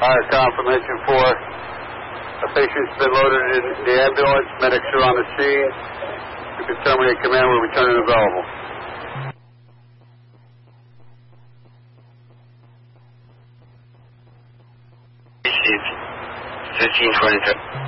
Fire confirmation 4. A patient's been loaded in the ambulance. Medics are on the scene. You can terminate command. We're returning available. Received. 1523.